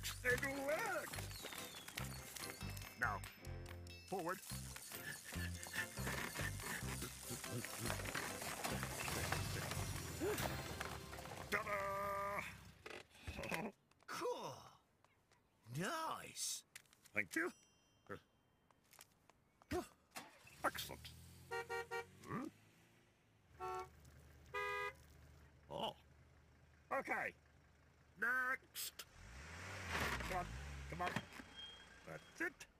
works! It works! Now, forward. Ta-da! Cool. Nice. Thank you. Excellent. Oh. Okay. Next. Come on. Come on. That's it.